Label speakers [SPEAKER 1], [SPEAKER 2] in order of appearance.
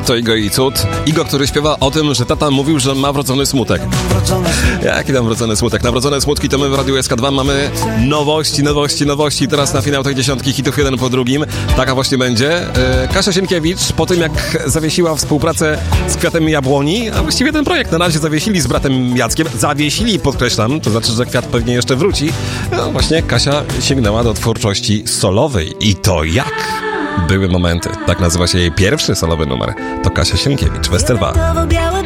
[SPEAKER 1] To Igo i Cud. Igo, który śpiewa o tym, że tata mówił, że ma wrodzony smutek. Jaki tam wrodzony smutek? Na wrodzone smutki to my w Radiu SK2 mamy nowości. Teraz na finał tej dziesiątki hitów jeden po drugim. Taka właśnie będzie. Kasia Sienkiewicz po tym, jak zawiesiła współpracę z Kwiatem Jabłoni, a właściwie ten projekt na razie zawiesili z bratem Jackiem. Zawiesili, podkreślam, to znaczy, że Kwiat pewnie jeszcze wróci. No właśnie Kasia sięgnęła do twórczości solowej. I to jak? Były momenty. Tak nazywa się jej pierwszy solowy numer. To Kasia Sienkiewicz, Westerwald.